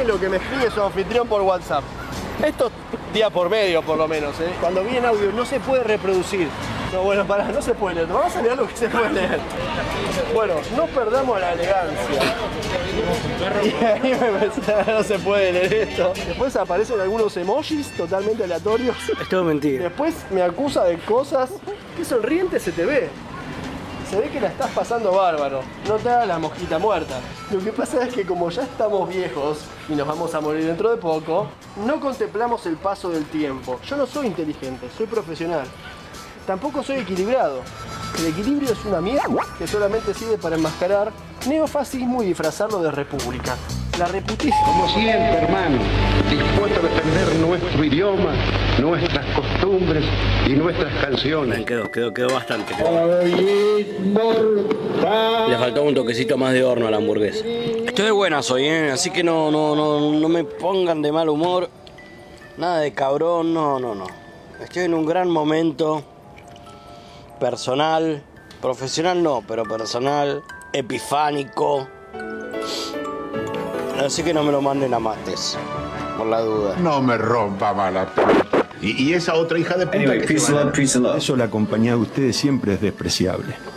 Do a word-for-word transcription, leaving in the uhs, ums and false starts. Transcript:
lo que me escribe su anfitrión por WhatsApp. Esto día por medio, por lo menos, ¿eh? Cuando viene audio no se puede reproducir. No, bueno, pará, no se puede leer. Vamos a leer lo que se puede leer. Bueno, no perdamos la elegancia. Y ahí me pensaba, no se puede leer esto. Después aparecen algunos emojis totalmente aleatorios. Es todo mentira. Después me acusa de cosas. Qué sonriente se te ve. Se ve que la estás pasando bárbaro. No te hagas la mosquita muerta. Lo que pasa es que como ya estamos viejos y nos vamos a morir dentro de poco, no contemplamos el paso del tiempo. Yo no soy inteligente, soy profesional. Tampoco soy equilibrado. El equilibrio es una mierda que solamente sirve para enmascarar neofascismo y disfrazarlo de república. La reputicia. Como siempre, hermano, dispuesto a defender nuestro idioma, nuestras costumbres y nuestras canciones. Bien, quedó, quedó, quedó bastante. Quedó. Le faltó un toquecito más de horno a la hamburguesa. Estoy de buenas hoy, ¿eh? Así que no, no, no, no me pongan de mal humor. Nada de cabrón, no, no, no. Estoy en un gran momento. Personal, profesional no, pero personal, epifánico. Así que no me lo manden a mates, por la duda. No me rompa mala p***. Y, y esa otra hija de puta Anyway, que peace se and va a- love, peace and love. Eso la compañía de ustedes siempre es despreciable.